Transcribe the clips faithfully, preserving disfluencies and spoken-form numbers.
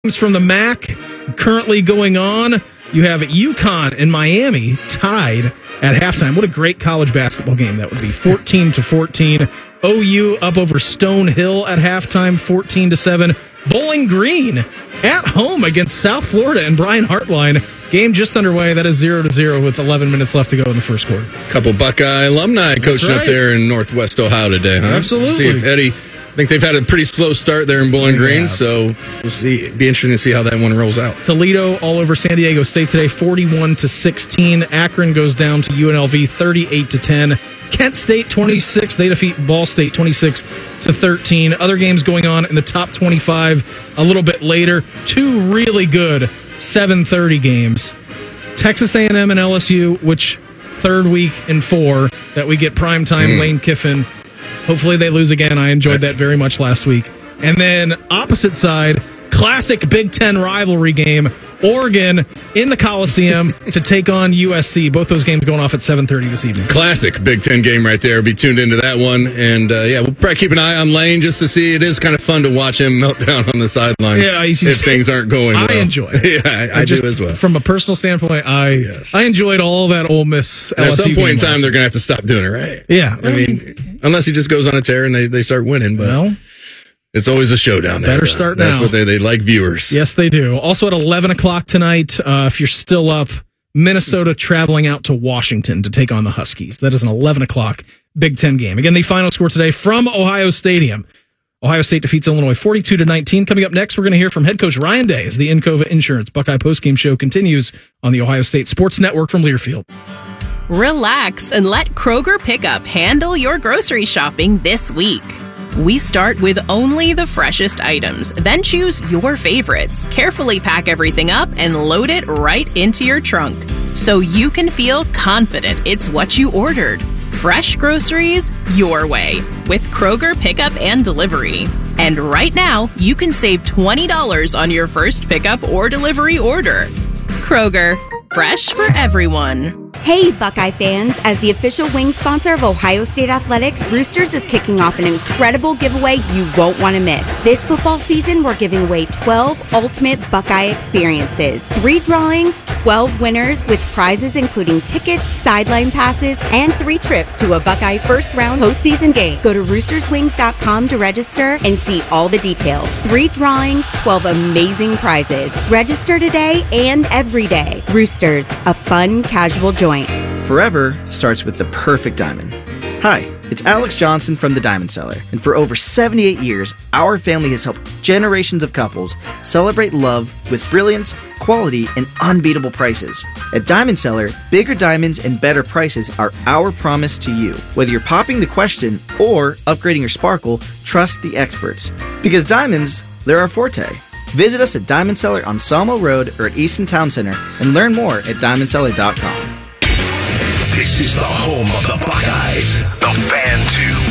Games from the M A C currently going on. You have UConn and Miami tied at halftime. What a great college basketball game that would be. fourteen to fourteen. O U up over Stonehill at halftime, fourteen to seven. Bowling Green at home against South Florida and Brian Hartline. Game just underway. That is zero to zero with eleven minutes left to go in the first quarter. Couple Buckeye alumni coaching right. up there in Northwest Ohio today, huh? Absolutely. See if Eddie. I think they've had a pretty slow start there in Bowling They Green, have. so we'll see. It'd be interesting to see how that one rolls out. Toledo all over San Diego State today, forty-one to sixteen. Akron goes down to U N L V, thirty-eight to ten. Kent State twenty-six. They defeat Ball State twenty-six to thirteen. Other games going on in the top twenty-five a little bit later. Two really good seven thirty games. Texas A and M and L S U, which third week in four that we get primetime. Mm. Lane Kiffin. Hopefully they lose again. I enjoyed that very much last week. And then opposite side, classic Big Ten rivalry game. Oregon in the Coliseum to take on U S C. Both those games going off at seven thirty this evening. Classic Big Ten game right there. Be tuned into that one. And, uh, yeah, we'll probably keep an eye on Lane just to see. It is kind of fun to watch him melt down on the sidelines yeah, if things aren't going well. I enjoy it. yeah, I, I, I just, do as well. From a personal standpoint, I yes. I enjoyed all that Ole Miss L S U At some point in time, last. they're going to have to stop doing it, right? Yeah. I mean, unless he just goes on a tear and they, they start winning. But no. It's always a showdown there. Better start That's now. what they, they like viewers. Yes, they do. Also at eleven o'clock tonight, uh, if you're still up, Minnesota traveling out to Washington to take on the Huskies. That is an eleven o'clock Big Ten game. Again, the final score today from Ohio Stadium. Ohio State defeats Illinois forty-two to nineteen. Coming up next, we're going to hear from head coach Ryan Day as the Encova Insurance Buckeye postgame show continues on the Ohio State Sports Network from Learfield. Relax and let Kroger Pickup handle your grocery shopping this week. We start with only the freshest items, then choose your favorites, carefully pack everything up, and load it right into your trunk so you can feel confident it's what you ordered. Fresh groceries your way with Kroger Pickup and Delivery. And right now, you can save twenty dollars on your first pickup or delivery order. Kroger, fresh for everyone. Hey, Buckeye fans! As the official wing sponsor of Ohio State Athletics, Roosters is kicking off an incredible giveaway you won't want to miss. This football season, we're giving away twelve ultimate Buckeye experiences. Three drawings, twelve winners, with prizes including tickets, sideline passes, and three trips to a Buckeye first-round postseason game. Go to roosters wings dot com to register and see all the details. Three drawings, twelve amazing prizes. Register today and every day. Roosters, a fun, casual joint. Forever starts with the perfect diamond. Hi, it's Alex Johnson from The Diamond Seller, and for over seventy-eight years, our family has helped generations of couples celebrate love with brilliance, quality, and unbeatable prices. At Diamond Seller, bigger diamonds and better prices are our promise to you. Whether you're popping the question or upgrading your sparkle, trust the experts. Because diamonds, they're our forte. Visit us at Diamond Seller on Sawmill Road or at Easton Town Center and learn more at diamond seller dot com. This is the home of the Buckeyes, the Fan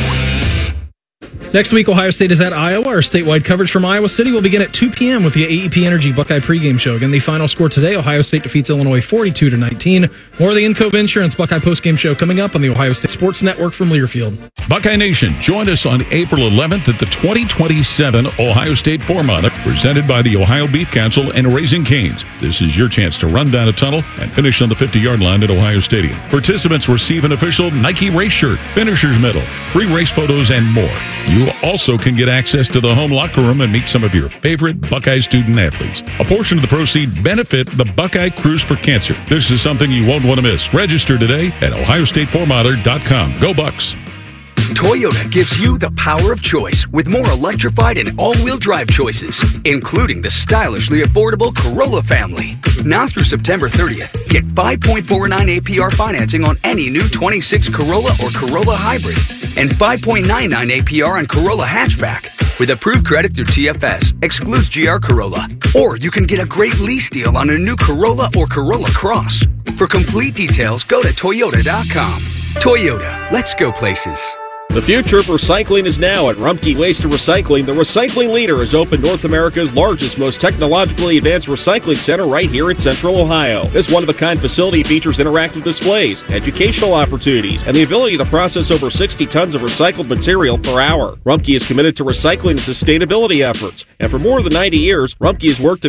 two. Next week, Ohio State is at Iowa. Our statewide coverage from Iowa City will begin at two p.m. with the A E P Energy Buckeye pregame show. Again, the final score today, Ohio State defeats Illinois forty-two to nineteen. More of the Encova Insurance Buckeye postgame show coming up on the Ohio State Sports Network from Learfield. Buckeye Nation, join us on April eleventh at the twenty twenty-seven Ohio State Four Mile, presented by the Ohio Beef Council and Raising Cane's. This is your chance to run down a tunnel and finish on the fifty-yard line at Ohio Stadium. Participants receive an official Nike race shirt, finisher's medal, free race photos, and more. You also can get access to the home locker room and meet some of your favorite Buckeye student athletes. A portion of the proceeds benefit the Buckeye Cruise for Cancer. This is something you won't want to miss. Register today at ohio state four miler dot com. Go Bucks! Toyota gives you the power of choice with more electrified and all-wheel drive choices, including the stylishly affordable Corolla family. Now through September thirtieth, get five point four nine A P R financing on any new twenty-six Corolla or Corolla Hybrid and five point nine nine A P R on Corolla Hatchback. With approved credit through T F S, excludes G R Corolla. Or you can get a great lease deal on a new Corolla or Corolla Cross. For complete details, go to toyota dot com. Toyota, let's go places. The future of recycling is now at Rumpke Waste and Recycling. The recycling leader has opened North America's largest, most technologically advanced recycling center right here in Central Ohio. This one-of-a-kind facility features interactive displays, educational opportunities, and the ability to process over sixty tons of recycled material per hour. Rumpke is committed to recycling and sustainability efforts, and for more than ninety years, Rumpke has worked to